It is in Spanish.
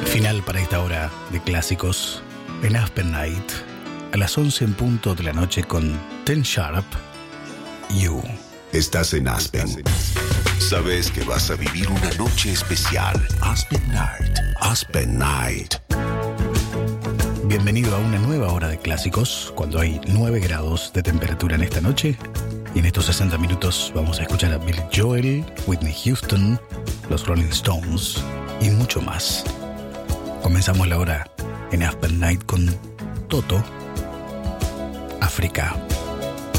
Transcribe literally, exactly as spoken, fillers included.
Final para esta hora de clásicos en Aspen Night, a las once en punto de la noche con Ten Sharp, You. Estás en Aspen. Sabes que vas a vivir una noche especial. Aspen Night. Aspen Night. Bienvenido a una nueva hora de clásicos, cuando hay nueve grados de temperatura en esta noche. Y en estos sesenta minutos vamos a escuchar a Billy Joel, Whitney Houston, los Rolling Stones y mucho más. Comenzamos la hora en Aspen Night con Toto, África.